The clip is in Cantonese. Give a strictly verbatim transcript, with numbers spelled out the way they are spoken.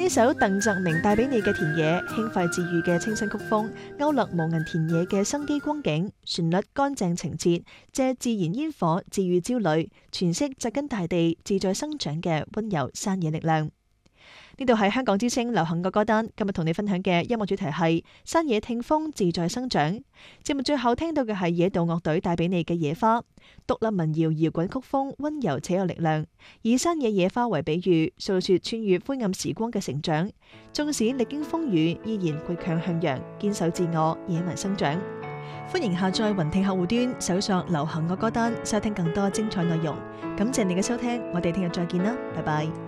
呢首鄧澤明帶俾你嘅田野，輕快治愈嘅清新曲風，勾勒無垠田野嘅生機光景，旋律乾淨情切，借自然煙火治愈焦慮，詮釋扎根大地自在生長嘅溫柔山野力量。呢度係香港之聲流行嘅歌單，今日同你分享嘅音樂主題係山野聽風自在生長。節目最後聽到嘅係野道樂隊帶俾你嘅野花，獨立民謠搖滾曲風，溫柔且有力量，以山野野花為比喻，訴說穿越灰暗時光嘅成長。縱使歷經風雨，依然倔強向陽，堅守自我，野蠻生長。歡迎下載雲聽客戶端，搜索流行嘅歌單，收聽更多精彩內容。感謝你嘅收聽，我哋聽日再見啦，拜拜。